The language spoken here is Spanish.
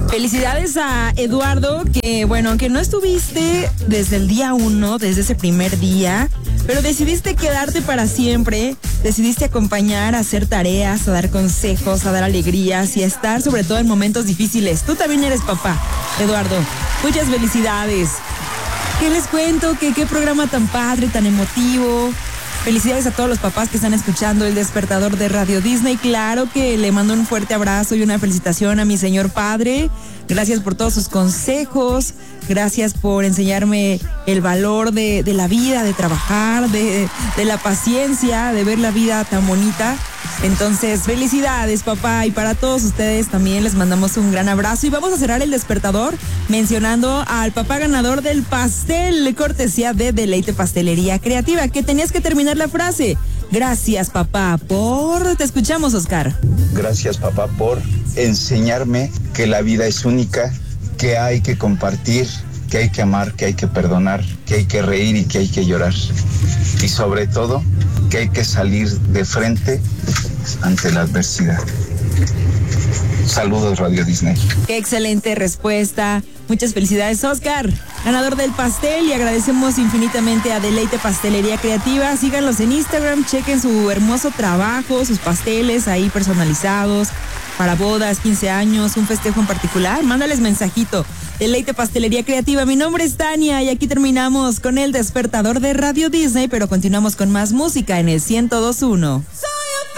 Felicidades a Eduardo, que bueno, aunque no estuviste desde el día 1, desde ese primer día, pero decidiste quedarte para siempre, decidiste acompañar, a hacer tareas, a dar consejos, a dar alegrías y a estar sobre todo en momentos difíciles. Tú también eres papá, Eduardo. Muchas felicidades. ¿Qué les cuento? ¿Qué programa tan padre, tan emotivo? Felicidades a todos los papás que están escuchando El Despertador de Radio Disney. Claro que le mando un fuerte abrazo y una felicitación a mi señor padre. Gracias por todos sus consejos. Gracias por enseñarme el valor de la vida, de trabajar, de la paciencia, de ver la vida tan bonita. Entonces, felicidades, papá. Y para todos ustedes también les mandamos un gran abrazo. Y vamos a cerrar El Despertador mencionando al papá ganador del pastel, cortesía de Deleite Pastelería Creativa, que tenías que terminar la frase. Gracias, papá, por... Te escuchamos, Oscar. Gracias, papá, por enseñarme que la vida es única, que hay que compartir, que hay que amar, que hay que perdonar, que hay que reír y que hay que llorar. Y sobre todo, que hay que salir de frente ante la adversidad. Saludos, Radio Disney. Qué excelente respuesta. Muchas felicidades, Oscar, ganador del pastel, y agradecemos infinitamente a Deleite Pastelería Creativa. Síganlos en Instagram, chequen su hermoso trabajo, sus pasteles ahí personalizados para bodas, 15 años, un festejo en particular. Mándales mensajito. Deleite Pastelería Creativa. Mi nombre es Tania y aquí terminamos con El Despertador de Radio Disney, pero continuamos con más música en el 102.1.